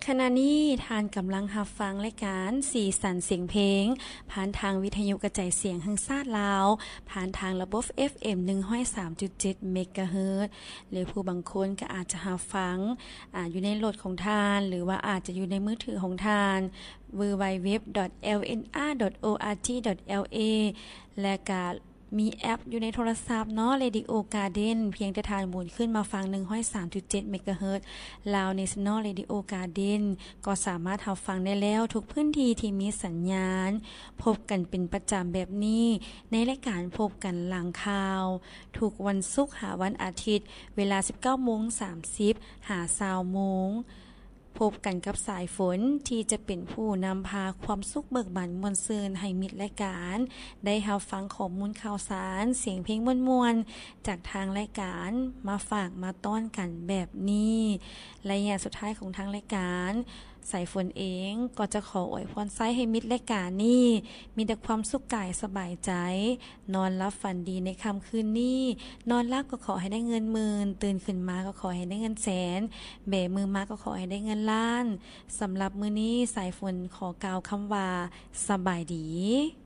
ขณะนี้ทานกำลังรับฟังรายการสีสันเสียงเพลงผ่านทางวิทยุกระจายเสียงแห่งชาติลาวผ่านทางระบบ FM 103.7 เมกะเฮิรตซ์หรือผู้บางคนก็อาจจะรับฟังอยู่ในรถของทานหรือว่าอาจจะอยู่ในมือถือของทาน www.lnr.org.la และก็มีแอปอยู่ในโทรศัพท์เนาะ Radio Garden เพียงแต่ทานหมุนขึ้นมาฟัง 103.7 เมกะเฮิรตซ์ลาว National Radio Garden ก็สามารถรับฟังได้แล้วทุกพื้นที่ที่มีสัญญาณพบกันเป็นประจำแบบนี้ในรายการพบกันหลังข่าวทุกวันศุกร์หาวันอาทิตย์เวลา 19:30 หา 20:00 นพบกันกับสายฝนที่จะเป็นผู้นำพาความสุขเบิกบานมวลซืนให้มิตรรายการได้รับฟังข้อมูลข่าวสารเสียงเพลงม่วนๆจากทางรายการมาฝากมาต้อนกันแบบนี้และอย่างสุดท้ายของทางรายการสายฝนเองก็จะขออวยพรไซให้มิตรรายการนี้มีแต่ความสุขกายสบายใจนอนรับฝันดีในค่ำคืนนี้นอนหลับก็ขอให้ได้เงินหมื่นตื่นขึ้นมาก็ขอให้ได้เงินแสนแบมือมาก็ขอให้ได้เงินล้านสำหรับมื้อนี้สายฝนขอกล่าวคำว่าสบายดี